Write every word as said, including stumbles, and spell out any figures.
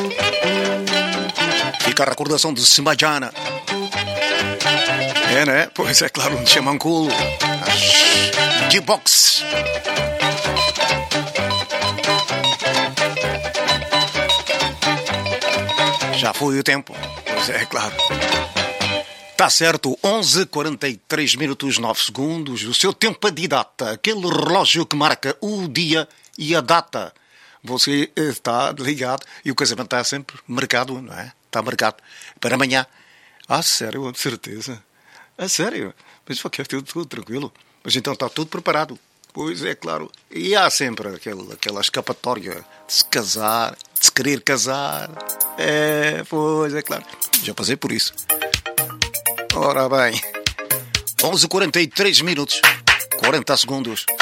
Fica a recordação de Simajana. É, né? Pois é, claro, um chamanculo. G-Box. Já foi o tempo. Pois é, claro. Está certo, onze, quarenta e três minutos, nove segundos. O seu tempo de data. Aquele relógio que marca o dia e a data. Você está ligado e o casamento está sempre marcado, não é? Está marcado para amanhã. Ah, sério, de certeza. Ah, sério. Mas ok, tudo, tudo tranquilo. Mas então está tudo preparado. Pois é, claro. E há sempre aquele, aquela escapatória de se casar, de se querer casar. É, pois é, claro. Já passei por isso. Ora bem. onze e quarenta e três minutos. quarenta segundos.